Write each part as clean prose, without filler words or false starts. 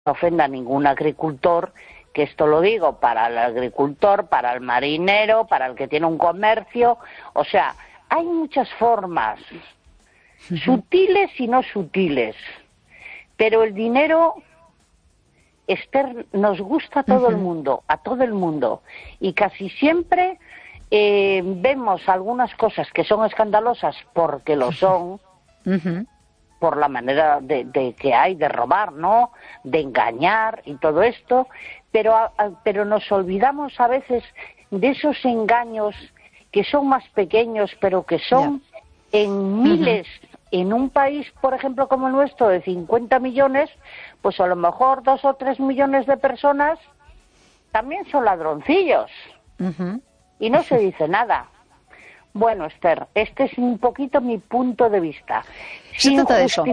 no ofenda a ningún agricultor, que esto lo digo para el agricultor, para el marinero, para el que tiene un comercio, o sea, hay muchas formas, sutiles y no sutiles, pero el dinero, Esther, nos gusta a todo el mundo, y casi siempre vemos algunas cosas que son escandalosas porque lo son, por la manera de que hay de robar, ¿no?, de engañar y todo esto, pero nos olvidamos a veces de esos engaños que son más pequeños, pero que son en miles. En un país, por ejemplo, como el nuestro, de 50 millones, pues a lo mejor 2 o 3 millones de personas también son ladroncillos. Y no se dice nada. Bueno, Esther, este es un poquito mi punto de vista. Sin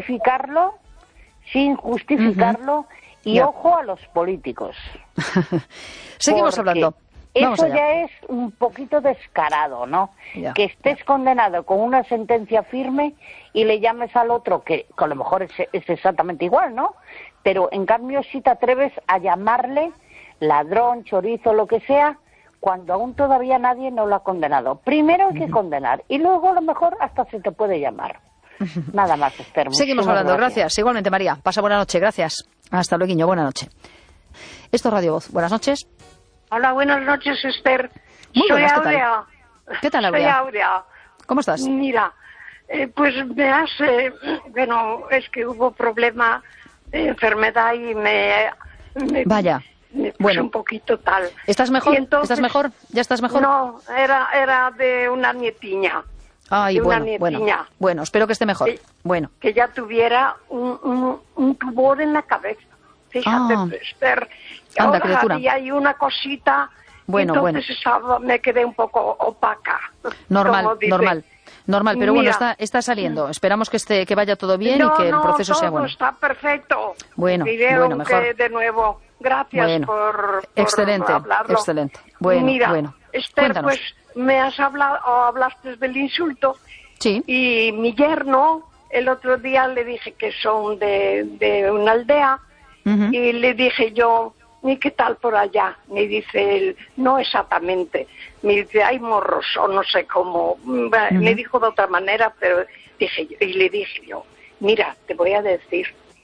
justificarlo, y ojo a los políticos. Seguimos hablando. Vamos eso allá. ya es un poquito descarado, ¿no? Que estés condenado con una sentencia firme y le llames al otro, que a lo mejor es exactamente igual, ¿no? Pero en cambio si te atreves a llamarle ladrón, chorizo, lo que sea, cuando aún todavía nadie no lo ha condenado. Primero hay que condenar y luego a lo mejor hasta se te puede llamar. Nada más, Esther. Seguimos hablando. Gracias. Igualmente, María. Pasa buena noche. Gracias. Hasta luego. Buena noche. Esto es Radio Voz. Buenas noches. Hola, buenas noches, Esther. Muy buenas, soy Aurea. ¿Qué tal, Aurea? Soy Aurea. ¿Cómo estás? Mira, pues me hace... bueno, es que hubo problema de enfermedad y me Vaya. Me puse Bueno. un poquito tal. ¿Estás mejor? Entonces, ¿Estás mejor? ¿Ya estás mejor? No, era de una nietiña. Ay, de una bueno, nietiña. bueno, espero que esté mejor. Sí. Bueno. Que ya tuviera un tumor en la cabeza. Fíjate, Esther. Anda, criatura. Había ahí una cosita. Bueno, entonces me quedé un poco opaca. Normal, pero bueno, Mira, está saliendo. Esperamos que vaya todo bien y que el proceso sea bueno. Está perfecto. Bueno, mejor. De nuevo. Gracias por excelente, hablarlo. excelente. Bueno, Mira, Esther, cuéntanos. pues me has hablaste del insulto. Sí. Y mi yerno, el otro día le dije que son de una aldea, y le dije yo, ¿y qué tal por allá? Me dice él, no exactamente. Me dice, hay morros, o no sé cómo. Me dijo de otra manera, pero le dije yo, mira, te voy a decir,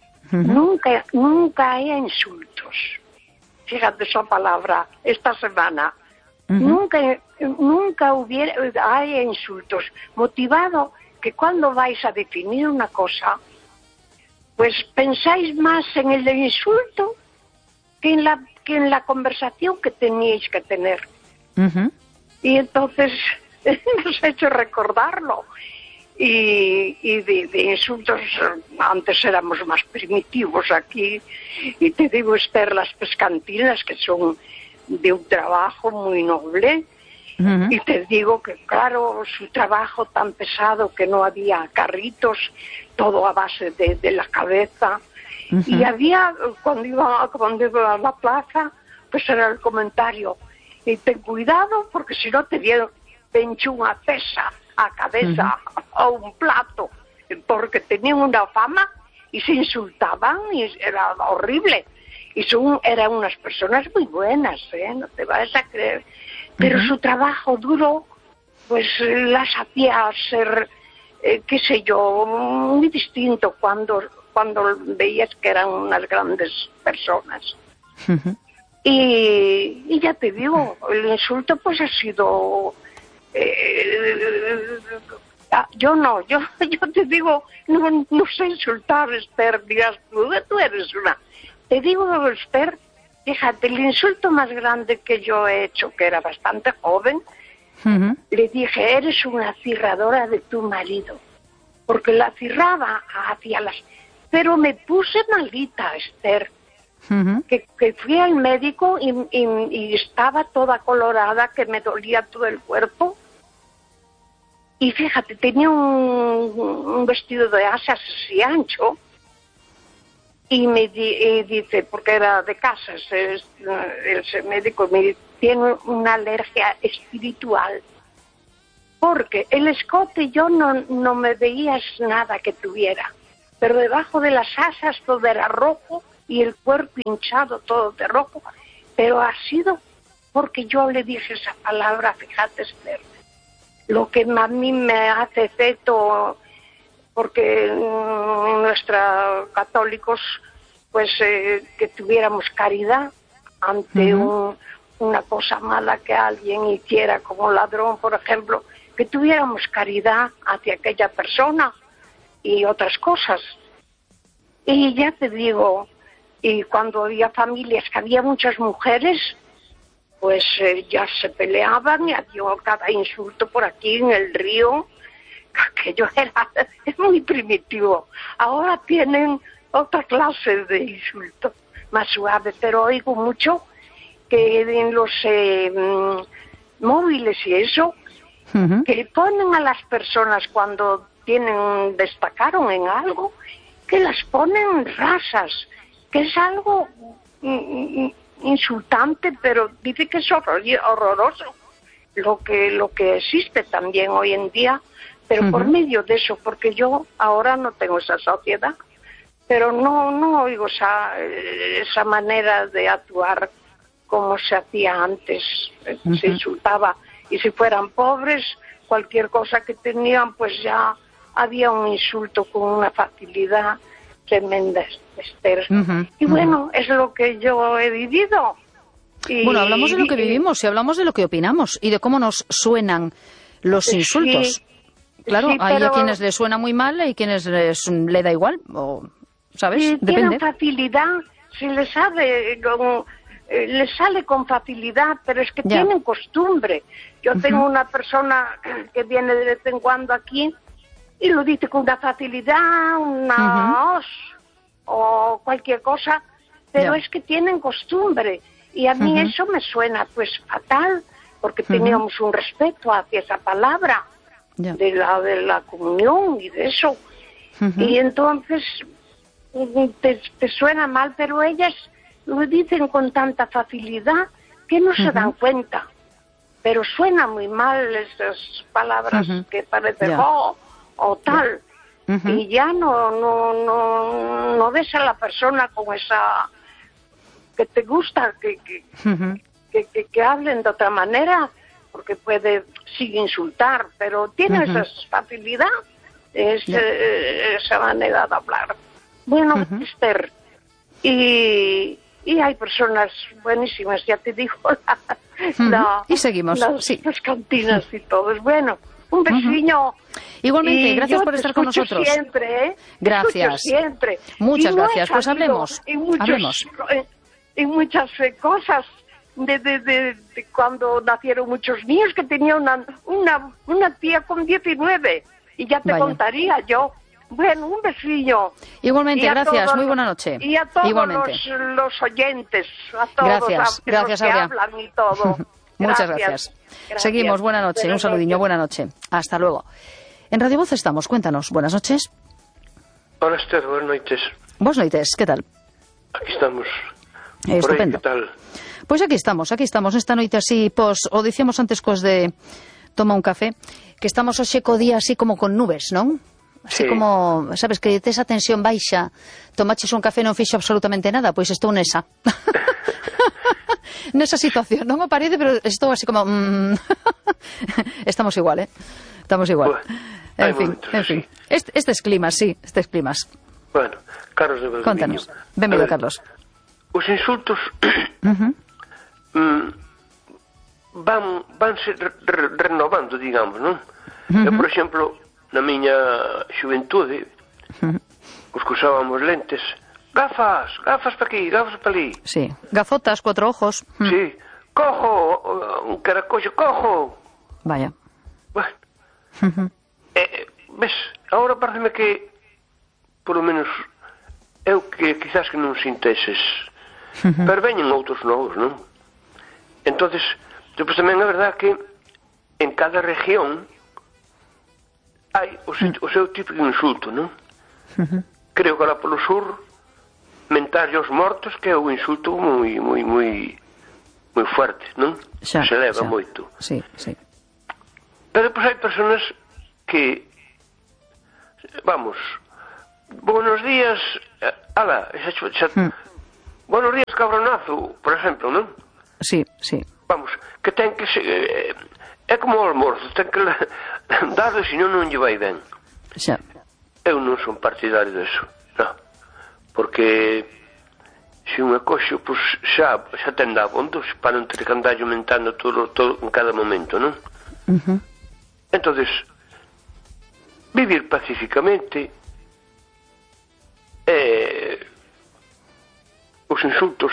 nunca hay insultos. Fíjate esa palabra, esta semana. Nunca hay insultos. Motivado que cuando vais a definir una cosa, pues pensáis más en el insulto que en la conversación que teníais que tener. Y entonces nos ha hecho recordarlo. Y de insultos, antes éramos más primitivos aquí. Y te digo, Esther, las pescantinas, que son de un trabajo muy noble. Y te digo que, claro, su trabajo tan pesado que no había carritos, todo a base de la cabeza. Y había, cuando iba a la plaza, pues era el comentario, y ten cuidado porque si no te pincho una pesa a cabeza o un plato, porque tenían una fama y se insultaban y era horrible. Y eran unas personas muy buenas, no te vas a creer. Pero su trabajo duro, pues las hacía ser, qué sé yo, muy distinto cuando veías que eran unas grandes personas. Y ya te digo, el insulto pues ha sido... yo te digo, no sé insultar, Esther, dirás tú eres una... Te digo, Esther, fíjate, el insulto más grande que yo he hecho, que era bastante joven, le dije, eres una cirradora de tu marido, porque la cirraba hacia las... Pero me puse malita, Esther, que fui al médico y estaba toda colorada, que me dolía todo el cuerpo. Y fíjate, tenía un vestido de asas así ancho, y me dice, porque era de casas, el médico me dice, tiene una alergia espiritual, porque el escote yo no me veías nada que tuviera, pero debajo de las asas todo era rojo y el cuerpo hinchado todo de rojo, pero ha sido porque yo le dije esa palabra, fíjate, Esther, lo que a mí me hace efecto, porque nuestra católicos, pues que tuviéramos caridad ante una cosa mala que alguien hiciera, como ladrón, por ejemplo, que tuviéramos caridad hacia aquella persona y otras cosas. Y ya te digo, y cuando había familias que había muchas mujeres, pues ya se peleaban y había cada insulto por aquí en el río. Aquello es muy primitivo. Ahora tienen otra clase de insulto, más suave, pero oigo mucho que en los móviles y eso, que ponen a las personas cuando destacaron en algo, que las ponen rasas, que es algo insultante, pero dice que es horroroso lo que existe también hoy en día, pero por medio de eso, porque yo ahora no tengo esa sociedad, pero no oigo esa manera de actuar como se hacía antes. Se insultaba, y si fueran pobres, cualquier cosa que tenían, pues ya había un insulto con una facilidad tremenda, Esther. Y bueno, es lo que yo he vivido. Bueno, hablamos de lo que vivimos y hablamos de lo que opinamos y de cómo nos suenan los insultos. Claro, sí, hay a quienes les suena muy mal y hay quienes le da igual, ¿sabes? Depende. Tienen facilidad, si les sale con facilidad, pero es que tienen costumbre. Yo tengo una persona que viene de vez en cuando aquí y lo dice con una facilidad, una os o cualquier cosa, pero es que tienen costumbre. Y a mí eso me suena pues fatal, porque teníamos un respeto hacia esa palabra de la comunión y de eso. Y entonces te suena mal, pero ellas lo dicen con tanta facilidad que no se dan cuenta. Pero suena muy mal esas palabras que parecen o tal. Y ya no ves a la persona con esa que te gusta que hablen de otra manera, porque puede sin insultar, pero tiene esa facilidad, esa manera de hablar. Bueno, Esther, y hay personas buenísimas, ya te digo, y seguimos, las cantinas y todo. Es bueno, un besillo. Igualmente, gracias por estar con nosotros. Siempre, ¿eh? Gracias. Siempre. Muchas gracias. Pues hablemos. Hablemos. Y muchas cosas de cuando nacieron muchos niños, que tenía una tía con 19 y ya te contaría yo. Bueno, un besillo. Igualmente, gracias. Muy buena noche. Y a todos los oyentes, a todos gracias, que hablan y todo. Muchas gracias. Seguimos, buena noche. Un saludinho, buena noche. Hasta luego. En Radio Voz estamos, cuéntanos. Buenas noches. Hola, Esther, buenas noches. Buenas noches, ¿qué tal? Aquí estamos. Estupendo. Por aí, ¿qué tal? Pois aquí estamos esta noite así, o dicíamos antes cos de toma un café, que estamos hoxe co día así como con nubes, non? Así como, sabes, que esa tensión baixa, tomaches un café e non fixo absolutamente nada, pois estou nesa. Nesa situación, non o parece, pero estou así como... Estamos igual, Estamos igual. Bueno, en fin. Estes climas, sí, estes climas. Bueno, Carlos de Valdoviño. Contanos. Benvido, Carlos. Os insultos vanse renovando, digamos, non? Eu, por exemplo, na miña xuventude, os que usábamos lentes, gafas para aquí, gafas para ali. Sí, gafotas, 4 ojos. Sí, cojo, un caracollo, cojo. Vaya. Bueno, ves, agora pareceme que, por lo menos, eu que quizás que non sinteses, pero veñen outros novos, non? Entonces, depois tamén é verdad que en cada región hai o seu típico insulto, non? Creo que lá polo sur mentarlle aos mortos, que é un insulto moi fuerte, non? Se leva moito. Sí. Pero depois hai personas que, vamos, buenos días, ala, Buenos días, cabronazo, por exemplo, non? Sí, sí. Vamos, que ten que ser... É como o almorzo, ten que darle, senón non lle vai ben. Xa. Eu non son partidario deso, non. Porque se un é coxo, pois xa ten dabondos para non ter que andar aumentando todo en cada momento, non? Entonces, vivir pacíficamente, os insultos,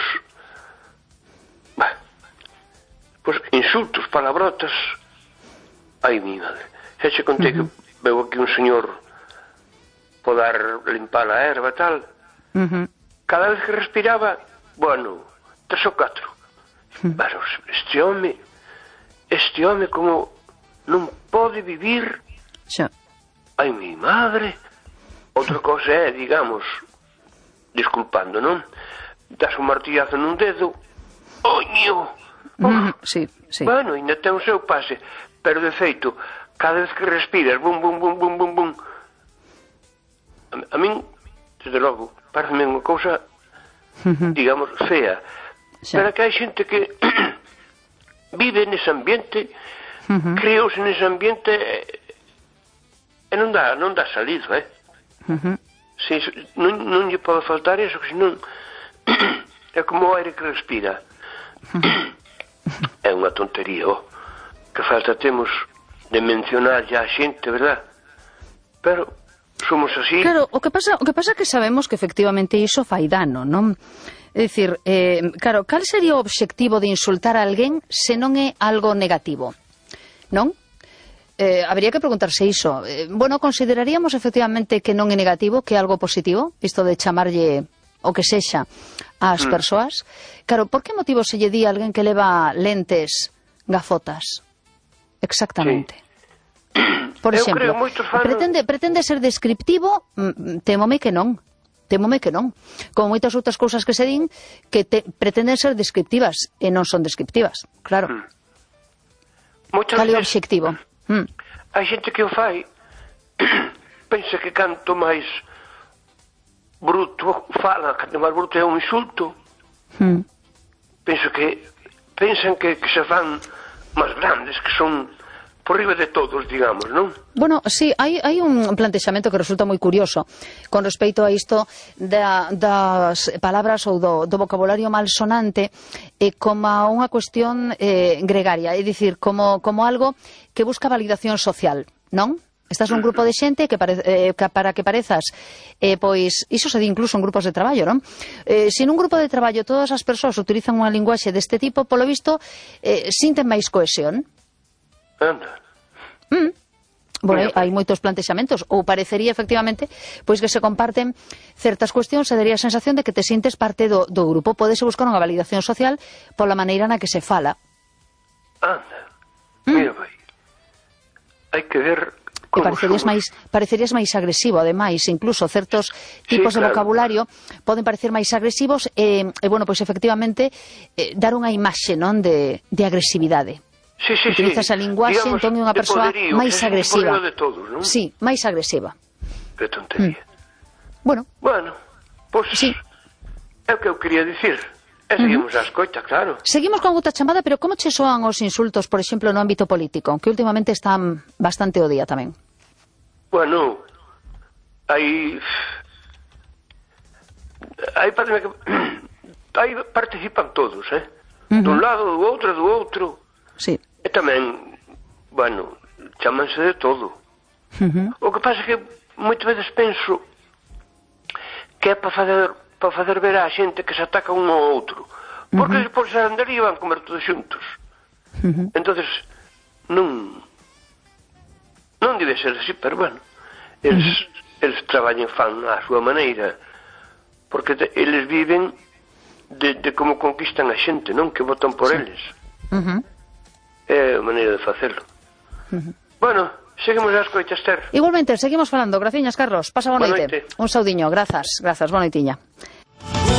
pois insultos, palabrotas, ai mi madre. Xa che contei que veu aquí un señor podar limpar a erva e tal, cada vez que respiraba, bueno, 3 ou 4. Pero este home como non pode vivir, Xa. ai mi madre. Outra cosa é, digamos, disculpando, non? Das un martillazo nun dedo, oño. Sí, sí. Bueno, ainda ten o seu pase, pero de feito, cada vez que respiras, bum, bum, bum, bum, bum, bum, a min, desde logo, pareceme unha cousa, digamos, fea. Xa. Pero que hai xente que vive nese ambiente, creouse nese ambiente, e non dá salido, Si, non lle pode faltar iso, que senón é como o aire que respira. É unha tontería, que falta temos de mencionar ya a xente, verdad? Pero somos así. Claro, o que pasa é que sabemos que efectivamente iso fai dano, non? É dicir, claro, cal sería o obxectivo de insultar a alguén se non é algo negativo, non? Habría que preguntarse iso. Bueno, consideraríamos efectivamente que non é negativo, que é algo positivo, isto de chamarlle o que sexa ás persoas. Claro, por que motivo se lle di a alguén que leva lentes, gafotas? Exactamente. Sí. Por exemplo, pretende ser descriptivo, témome que non. Como moitas outras cousas que se din que pretenden ser descriptivas e non son descriptivas, claro. Cal é o obxectivo? Hai xente que o fai, pensa que canto máis bruto fala, canto máis bruto é un insulto. Pensan que se fan máis grandes, que son por riba de todos, digamos, non? Bueno, sí, hai un plantexamento que resulta moi curioso con respecto a isto das palabras ou do vocabulario malsonante como unha cuestión gregaria, é dicir, como algo que busca validación social, non? Estás nun grupo de xente que para que parezas, pois, iso se di incluso en grupos de traballo, non? Se nun grupo de traballo todas as persoas utilizan unha linguaxe deste tipo, polo visto, sinten máis cohesión. Anda. Bueno, hai moitos plantexamentos, ou parecería efectivamente pois que se comparten certas cuestións e daría a sensación de que te sintes parte do grupo. Podese buscar unha validación social pola maneira na que se fala. Anda, mira, vai. Hai que ver como parecerías máis agresivo, ademais, incluso certos tipos de vocabulario poden parecer máis agresivos e bueno, pois efectivamente dar unha imaxe, non, de agresividade. Sí. Utilizas a linguaxe, entón é unha persoa máis agresiva. Todos, sí, máis agresiva. Que tontería. Bueno, pois sí. É o que eu quería dicir. E seguimos a escoita, claro. Seguimos con outra chamada, pero como che soan os insultos, por exemplo, no ámbito político, que últimamente están bastante o día tamén? Bueno, aí parece que aí participan todos, dun lado, do outro. Sí. E tamén, bueno, chamanse de todo. O que pasa é que moitas veces penso que é para fazer ver a xente que se ataca un ao outro. Porque despois se andaría van comer todos xuntos. Entonces, non debe ser así, pero bueno, eles traballan, fan a súa maneira, porque eles viven de como conquistan a xente, non? Que votan por eles. É a maneira de facelo. Bueno, seguimos a escoita, Esther. Igualmente, seguimos falando. Graciñas, Carlos. Pasa boa noite. Un saudiño. Grazas, boa noitiña.